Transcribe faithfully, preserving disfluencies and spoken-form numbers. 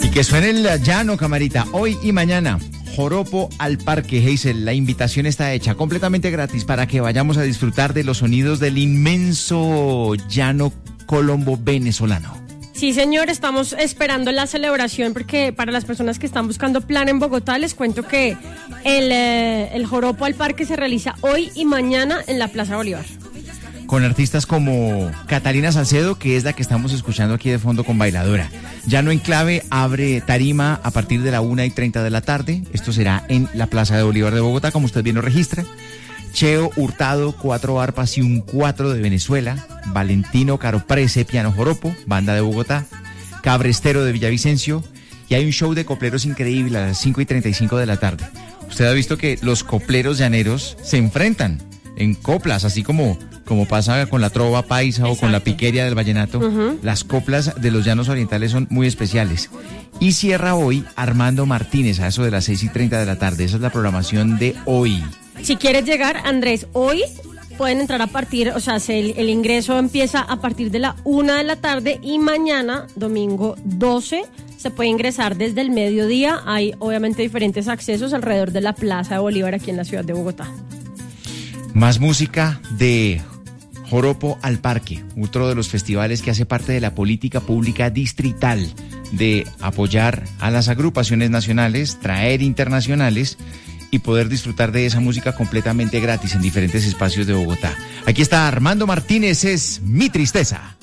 Que suene el llano, camarita, hoy y mañana. Joropo al Parque, Hazel. La invitación está hecha completamente gratis para que vayamos a disfrutar de los sonidos del inmenso llano colombo venezolano. Sí, señor, estamos esperando la celebración porque para las personas que están buscando plan en Bogotá, les cuento que el, eh, el Joropo al Parque se realiza hoy y mañana en la Plaza Bolívar. Con artistas como Catalina Salcedo, que es la que estamos escuchando aquí de fondo con Bailadora. Llano Enclave abre tarima a partir de la una y treinta de la tarde. Esto será en la Plaza de Bolívar de Bogotá, como usted bien lo registra. Cheo Hurtado, cuatro arpas y un cuatro de Venezuela. Valentino Caroprese, piano joropo, banda de Bogotá. Cabrestero de Villavicencio. Y hay un show de copleros increíble a las cinco y treinta y cinco de la tarde. Usted ha visto que los copleros llaneros se enfrentan en coplas, así como... como pasa con la trova paisa. Exacto. O con la piqueria del vallenato, uh-huh. Las coplas de los llanos orientales son muy especiales. Y cierra hoy Armando Martínez a eso de las seis y treinta de la tarde. Esa es la programación de hoy. Si quieres llegar, Andrés, hoy pueden entrar a partir, o sea, el, el ingreso empieza a partir de la una de la tarde y mañana, domingo doce, se puede ingresar desde el mediodía. Hay obviamente diferentes accesos alrededor de la Plaza de Bolívar aquí en la ciudad de Bogotá. Más música de Joropo al Parque, otro de los festivales que hace parte de la política pública distrital de apoyar a las agrupaciones nacionales, traer internacionales y poder disfrutar de esa música completamente gratis en diferentes espacios de Bogotá. Aquí está Armando Martínez, es Mi Tristeza.